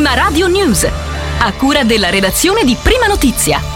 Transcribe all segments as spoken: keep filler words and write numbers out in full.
Prima Radio News, a cura della redazione di Prima Notizia.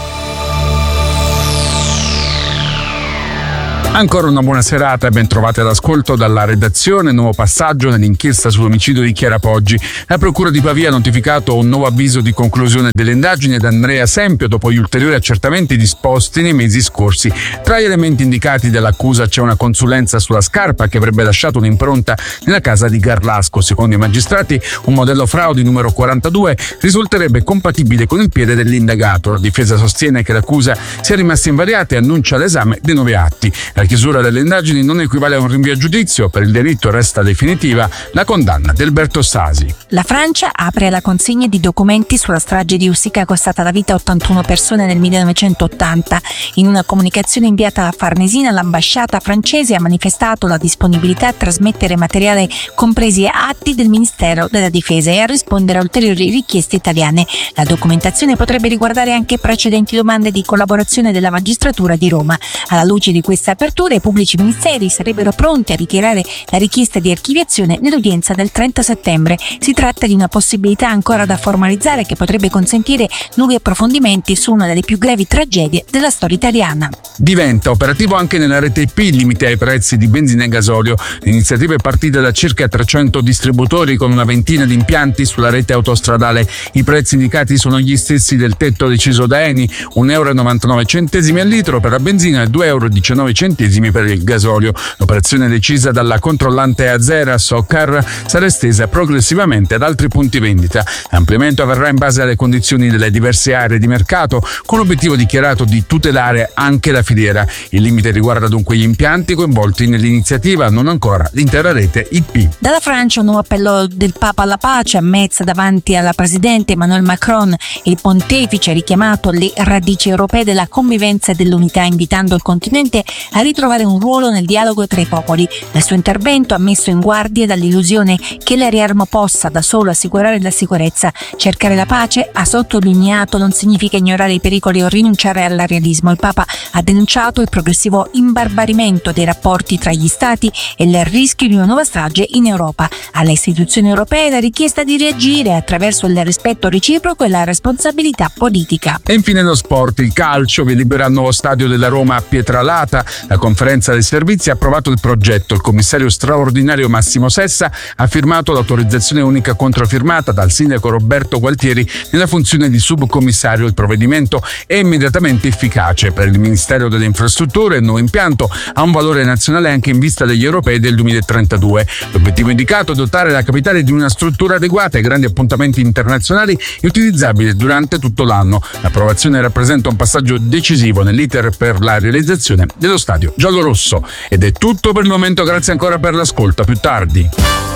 Ancora una buona serata e ben trovati all'ascolto dalla redazione. Nuovo passaggio nell'inchiesta sull'omicidio di Chiara Poggi. La Procura di Pavia ha notificato un nuovo avviso di conclusione delle indagini ad Andrea Sempio dopo gli ulteriori accertamenti disposti nei mesi scorsi. Tra gli elementi indicati dall'accusa c'è una consulenza sulla scarpa che avrebbe lasciato un'impronta nella casa di Garlasco. Secondo i magistrati, un modello Fraudi numero quarantadue risulterebbe compatibile con il piede dell'indagato. La difesa sostiene che l'accusa sia rimasta invariata e annuncia l'esame dei nuovi atti. La chiusura delle indagini non equivale a un rinvio a giudizio. Per il delitto resta definitiva la condanna di Alberto Stasi. La Francia apre alla consegna di documenti sulla strage di Ustica costata la vita a ottantuno persone nel millenovecentottanta. In una comunicazione inviata alla Farnesina, l'ambasciata francese ha manifestato la disponibilità a trasmettere materiale compresi atti del Ministero della Difesa e a rispondere a ulteriori richieste italiane. La documentazione potrebbe riguardare anche precedenti domande di collaborazione della magistratura di Roma. Alla luce di questa apertura, i pubblici ministeri sarebbero pronti a ritirare la richiesta di archiviazione nell'udienza del trenta settembre. Si tratta di una possibilità ancora da formalizzare che potrebbe consentire nuovi approfondimenti su una delle più gravi tragedie della storia italiana. Diventa operativo anche nella rete I P limite ai prezzi di benzina e gasolio. L'iniziativa è partita da circa trecento distributori con una ventina di impianti sulla rete autostradale. I prezzi indicati sono gli stessi del tetto deciso da Eni, un euro e novantanove centesimi al litro per la benzina e due euro e diciannove centesimi per il gasolio. L'operazione decisa dalla controllante Azera Socar sarà estesa progressivamente ad altri punti vendita. L'ampliamento avverrà in base alle condizioni delle diverse aree di mercato, con l'obiettivo dichiarato di tutelare anche la filiera. Il limite riguarda dunque gli impianti coinvolti nell'iniziativa, non ancora l'intera rete I P. Dalla Francia un nuovo appello del Papa alla pace a Metz davanti alla presidente Emmanuel Macron. Il pontefice ha richiamato le radici europee della convivenza e dell'unità, invitando il continente a ritrovare un ruolo nel dialogo tra i popoli. Nel suo intervento ha messo in guardia dall'illusione che l'ariarmo possa da solo assicurare la sicurezza. Cercare la pace, ha sottolineato, non significa ignorare i pericoli o rinunciare all'arianismo. Il Papa ha denunciato il progressivo imbarbarimento dei rapporti tra gli stati e il rischio di una nuova strage in Europa. Alle istituzioni europee la richiesta di reagire attraverso il rispetto reciproco e la responsabilità politica. E infine lo sport, il calcio, vi libera il nuovo stadio della Roma a Pietralata. La conferenza dei servizi ha approvato il progetto. Il commissario straordinario Massimo Sessa ha firmato l'autorizzazione unica controfirmata dal sindaco Roberto Gualtieri nella funzione di subcommissario. Il provvedimento è immediatamente efficace. Per il Ministero delle Infrastrutture il nuovo impianto ha un valore nazionale anche in vista degli europei del duemilatrentadue. L'obiettivo indicato è dotare la capitale di una struttura adeguata ai grandi appuntamenti internazionali e utilizzabile durante tutto l'anno. L'approvazione rappresenta un passaggio decisivo nell'iter per la realizzazione dello stadio giallorosso. Ed è tutto per il momento, grazie ancora per l'ascolto. A più tardi.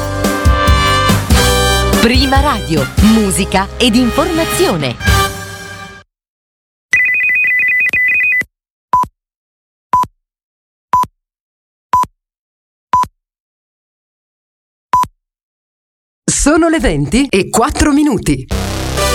Prima Radio, musica ed informazione. Sono le venti e quattro minuti.